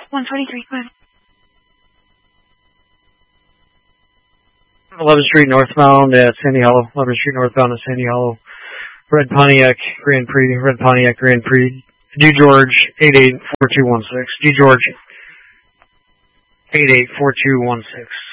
123, go ahead. 11th Street northbound at Sandy Hollow. 11th Street northbound at Sandy Hollow. Red Pontiac Grand Prix. Red Pontiac Grand Prix. D. George 884216. D. George 884216.